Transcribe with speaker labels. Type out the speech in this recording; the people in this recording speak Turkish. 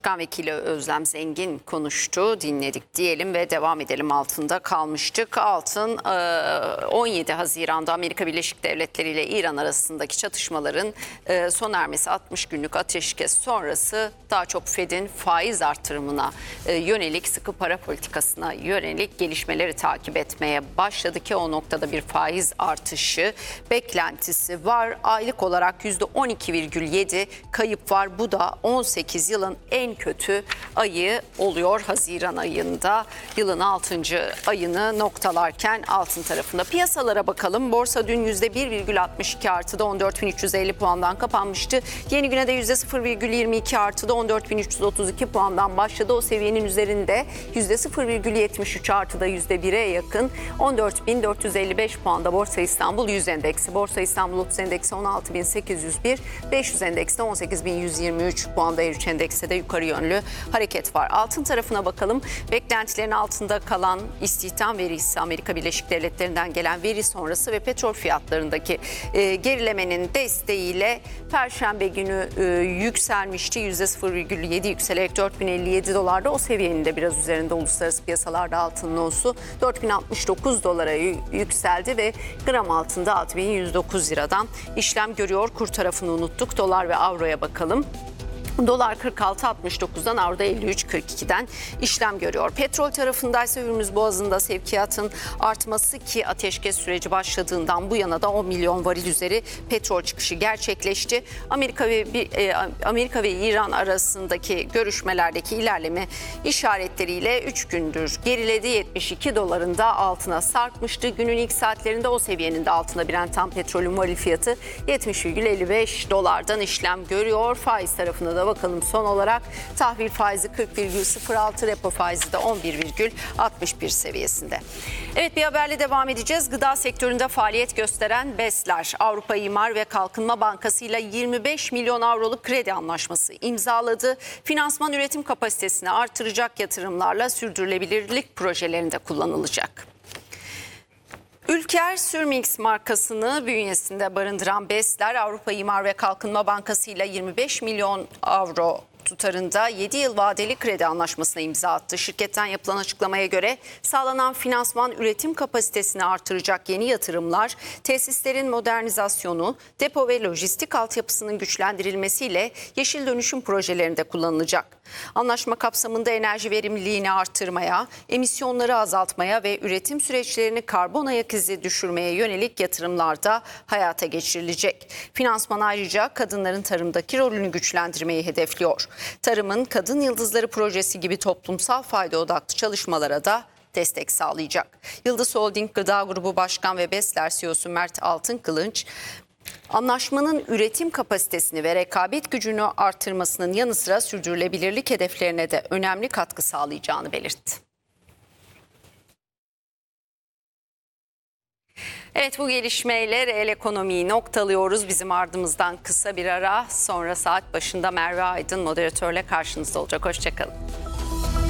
Speaker 1: Başkan Vekili Özlem Zengin konuştu, dinledik diyelim ve devam edelim. Altında kalmıştık. Altın 17 Haziran'da Amerika Birleşik Devletleri ile İran arasındaki çatışmaların sona ermesi, 60 günlük ateşkes sonrası daha çok Fed'in faiz artırımına yönelik, sıkı para politikasına yönelik gelişmeleri takip etmeye başladı ki o noktada bir faiz artışı beklentisi var. Aylık olarak %12,7 kayıp var. Bu da 18 yılın en kötü ayı oluyor Haziran ayında. Yılın 6. ayını noktalarken altın tarafında. Piyasalara bakalım. Borsa dün %1,62 artıda 14.350 puandan kapanmıştı. Yeni güne de %0,22 artıda 14.332 puandan başladı. O seviyenin üzerinde %0,73 artıda %1'e yakın 14.455 puanda Borsa İstanbul 100 endeksi. Borsa İstanbul 30 endeksi 16.801, 500 endekste 18.123 puanda, Eriç endekste de yukarı yönlü hareket var. Altın tarafına bakalım. Beklentilerin altında kalan istihdam verisi, Amerika Birleşik Devletleri'nden gelen veri sonrası ve petrol fiyatlarındaki gerilemenin desteğiyle Perşembe günü yükselmişti. %0,7 yükselerek 4057 dolarda, o seviyenin de biraz üzerinde uluslararası piyasalarda altının onsu 4069 dolara yükseldi ve gram altında 6109 liradan işlem görüyor. Kur tarafını unuttuk. Dolar ve avroya bakalım. Dolar 46.69'dan, avroda 53.42'den işlem görüyor. Petrol tarafındaysa Hürmüz Boğazı'nda sevkiyatın artması ki ateşkes süreci başladığından bu yana da 10 milyon varil üzeri petrol çıkışı gerçekleşti. Amerika ve İran arasındaki görüşmelerdeki ilerleme işaretleriyle 3 gündür geriledi. 72 dolarında altına sarkmıştı. Günün ilk saatlerinde o seviyenin de altında Brent tam petrolün varil fiyatı 70,55 dolardan işlem görüyor. Faiz tarafında da bakalım son olarak. Tahvil faizi 40,06, repo faizi de 11,61 seviyesinde. Evet, bir haberle devam edeceğiz. Gıda sektöründe faaliyet gösteren BES'ler Avrupa İmar ve Kalkınma Bankası ile 25 milyon avroluk kredi anlaşması imzaladı. Finansman üretim kapasitesini artıracak yatırımlarla sürdürülebilirlik projelerinde kullanılacak. Ülker Surmix markasını bünyesinde barındıran BES'ler Avrupa İmar ve Kalkınma Bankası ile 25 milyon avro tutarında 7 yıl vadeli kredi anlaşmasına imza attı. Şirketten yapılan açıklamaya göre sağlanan finansman üretim kapasitesini artıracak yeni yatırımlar, tesislerin modernizasyonu, depo ve lojistik altyapısının güçlendirilmesiyle yeşil dönüşüm projelerinde kullanılacak. Anlaşma kapsamında enerji verimliliğini artırmaya, emisyonları azaltmaya ve üretim süreçlerini karbon ayak izi düşürmeye yönelik yatırımlar da hayata geçirilecek. Finansman ayrıca kadınların tarımdaki rolünü güçlendirmeyi hedefliyor. Tarımın Kadın Yıldızları projesi gibi toplumsal fayda odaklı çalışmalara da destek sağlayacak. Yıldız Holding Gıda Grubu Başkan ve BES'ler CEO'su Mert Altınkılıç, anlaşmanın üretim kapasitesini ve rekabet gücünü artırmasının yanı sıra sürdürülebilirlik hedeflerine de önemli katkı sağlayacağını belirtti. Evet, bu gelişmeyle reel ekonomiyi noktalıyoruz. Bizim ardımızdan kısa bir ara, sonra saat başında Merve Aydın moderatörle karşınızda olacak. Hoşçakalın.